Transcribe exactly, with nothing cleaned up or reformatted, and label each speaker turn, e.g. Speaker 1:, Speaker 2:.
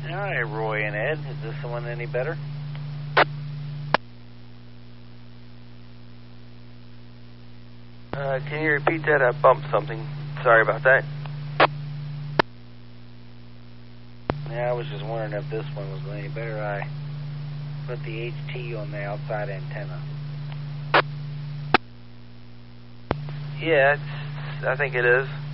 Speaker 1: Hi, Roy and Ed. Is this one any better?
Speaker 2: Uh, can you repeat that? I bumped something. Sorry about that.
Speaker 1: Yeah, I was just wondering if this one was any better. I put the H T on the outside antenna.
Speaker 2: Yeah, it's, I think it is.